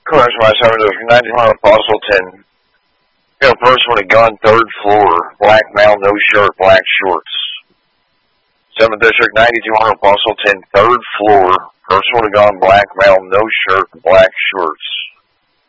Crash my 9200 Apostle 10. Got a person with a gun, 3rd floor, black male, no shirt, black shorts. 7th District, 9200 Apostle 10, 3rd floor, person with a gun, black male, no shirt, black shorts.